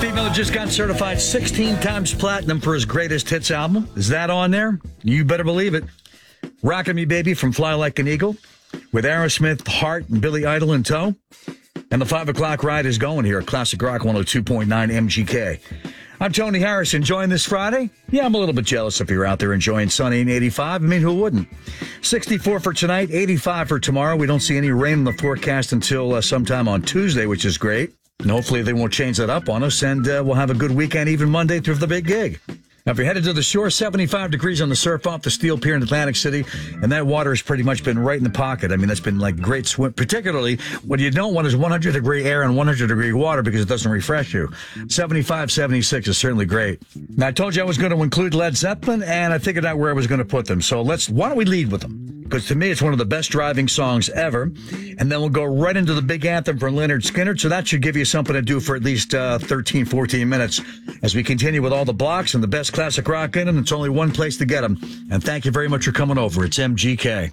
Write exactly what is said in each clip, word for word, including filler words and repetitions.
Steve Miller just got certified sixteen times platinum for his greatest hits album. Is that on there? You better believe it. Rockin' Me Baby from Fly Like an Eagle with Aerosmith, Heart, and Billy Idol in tow. And the five o'clock ride is going here at Classic Rock one oh two point nine M G K. I'm Tony Harris, enjoying this Friday. Yeah, I'm a little bit jealous if you're out there enjoying sunny and eighty-five. I mean, who wouldn't? sixty-four for tonight, eighty-five for tomorrow. We don't see any rain in the forecast until uh, sometime on Tuesday, which is great. And hopefully they won't change that up on us, and uh, we'll have a good weekend even Monday through the big gig. Now, if you're headed to the shore, seventy-five degrees on the surf off the Steel Pier in Atlantic City, and that water has pretty much been right in the pocket. I mean, that's been like great swim. Particularly, what you don't want is one hundred degree air and one hundred degree water because it doesn't refresh you. seventy-five, seventy-six is certainly great. Now, I told you I was going to include Led Zeppelin, and I figured out where I was going to put them. So let's, why don't we lead with them? Because to me, it's one of the best driving songs ever. And then we'll go right into the big anthem for Lynyrd Skynyrd. So that should give you something to do for at least uh, thirteen, fourteen minutes as we continue with all the blocks and the best classic rock in, and it's only one place to get them. And thank you very much for coming over. It's M G K.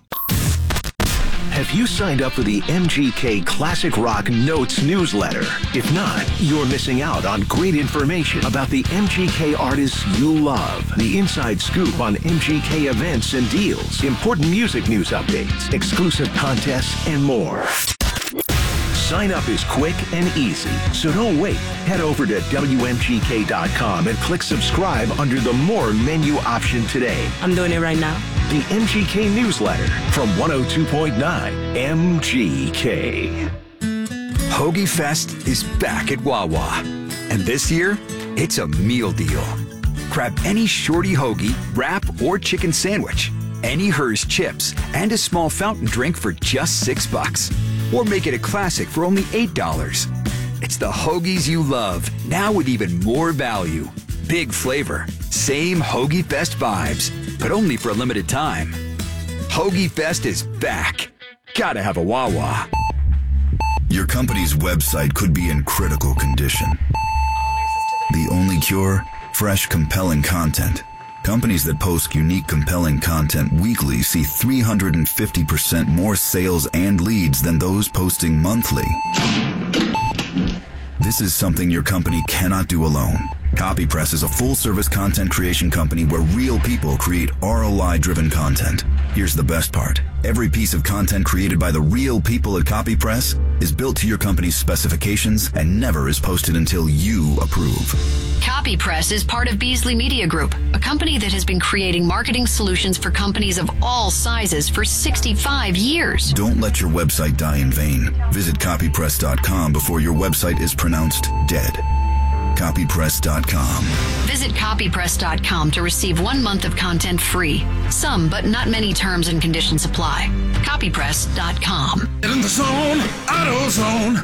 Have you signed up for the M G K Classic Rock Notes newsletter? If not, you're missing out on great information about the M G K artists you love, the inside scoop on M G K events and deals, important music news updates, exclusive contests, and more. Sign up is quick and easy, so don't wait. Head over to W M G K dot com and click subscribe under the More menu option today. I'm doing it right now. The M G K newsletter from one oh two point nine M G K. Hoagie Fest is back at Wawa. And this year, it's a meal deal. Grab any shorty hoagie, wrap, or chicken sandwich, any Hers chips, and a small fountain drink for just six bucks. Or make it a classic for only eight dollars. It's the hoagies you love, now with even more value. Big flavor, same Hoagie Fest vibes, but only for a limited time. Hoagie Fest is back. Gotta have a Wawa. Your company's website could be in critical condition. The only cure? Fresh, compelling content. Companies that post unique, compelling content weekly see three hundred fifty percent more sales and leads than those posting monthly. This is something your company cannot do alone. CopyPress is a full-service content creation company where real people create R O I-driven content. Here's the best part. Every piece of content created by the real people at CopyPress is built to your company's specifications and never is posted until you approve. CopyPress is part of Beasley Media Group, a company that has been creating marketing solutions for companies of all sizes for sixty-five years. Don't let your website die in vain. Visit copypress dot com before your website is pronounced dead. copypress dot com. Visit copypress dot com to receive one month of content free. Some, but not many terms and conditions apply. copypress dot com. Get in the zone, AutoZone.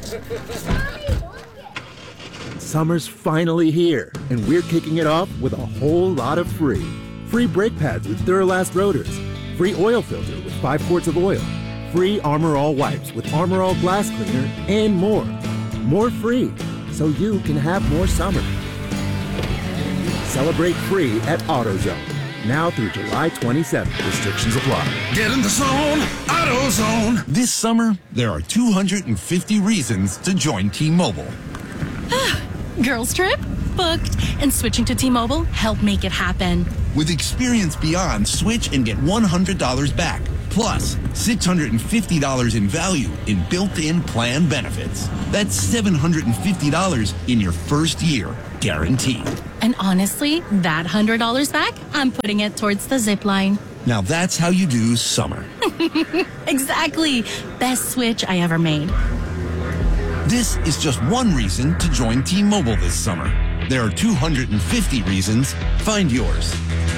Summer's finally here, and we're kicking it off with a whole lot of free. Free brake pads with Duralast rotors. Free oil filter with five quarts of oil. Free Armor All wipes with Armor All glass cleaner, and more. More free, so you can have more summer. Celebrate free at AutoZone. Now through July twenty-seventh. Restrictions apply. Get in the zone, AutoZone. This summer, there are two hundred fifty reasons to join T-Mobile. Girls trip? Booked. And switching to T-Mobile helped make it happen. With Experience Beyond, switch and get one hundred dollars back. Plus, six hundred fifty dollars in value in built-in plan benefits. That's seven hundred fifty dollars in your first year, guaranteed. And honestly, that one hundred dollars back, I'm putting it towards the zip line. Now that's how you do summer. Exactly. Best switch I ever made. This is just one reason to join T-Mobile this summer. There are two hundred fifty reasons. Find yours.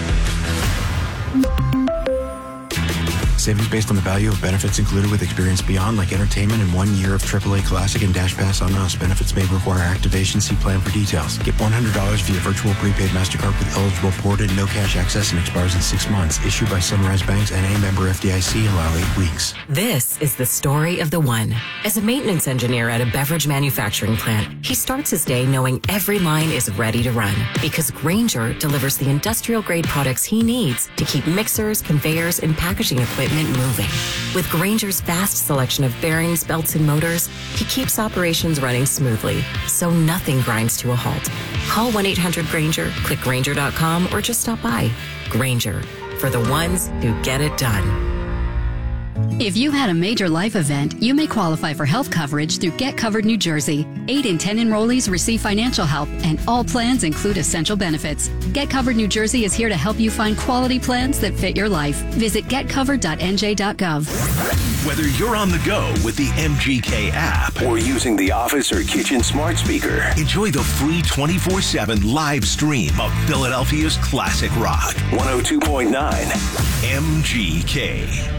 Savings based on the value of benefits included with Experience Beyond, like entertainment and one year of triple A Classic and Dash Pass on us. Benefits may require activation. See plan for details. Get one hundred dollars via virtual prepaid MasterCard with eligible port and no cash access and expires in six months. Issued by Sunrise Banks and a member F D I C. Allow eight weeks. This is the story of the one. As a maintenance engineer at a beverage manufacturing plant, he starts his day knowing every line is ready to run because Grainger delivers the industrial grade products he needs to keep mixers, conveyors, and packaging equipment equipment moving. With Grainger's vast selection of bearings, belts, and motors, he keeps operations running smoothly, so nothing grinds to a halt. Call one eight hundred Grainger, click Grainger dot com, or just stop by. Grainger, for the ones who get it done. If you had a major life event, you may qualify for health coverage through Get Covered New Jersey. Eight in ten enrollees receive financial help, and all plans include essential benefits. Get Covered New Jersey is here to help you find quality plans that fit your life. Visit get covered dot n j dot gov. Whether you're on the go with the M G K app or using the office or kitchen smart speaker, enjoy the free twenty-four seven live stream of Philadelphia's classic rock. one oh two point nine M G K.